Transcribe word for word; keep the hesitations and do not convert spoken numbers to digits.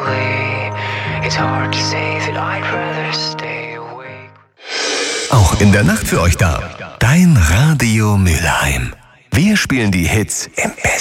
slowly. It's hard to say that I'd rather stay awake. Auch in der Nacht für euch da. Dein Radio Mülheim. Wir spielen die Hits im Besten.